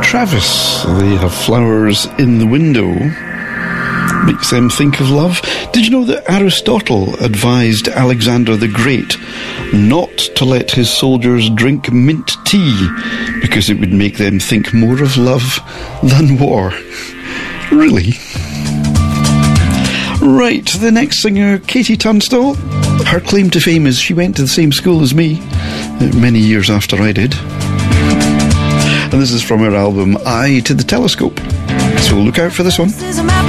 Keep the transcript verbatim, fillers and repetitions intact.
Travis. They have flowers in the window. Makes them think of love. Did you know that Aristotle advised Alexander the Great not to let his soldiers drink mint tea because it would make them think more of love than war? Really? Right, the next singer, Katie Tunstall. Her claim to fame is she went to the same school as me many years after I did. And this is from her album Eye to the Telescope. So look out for this one.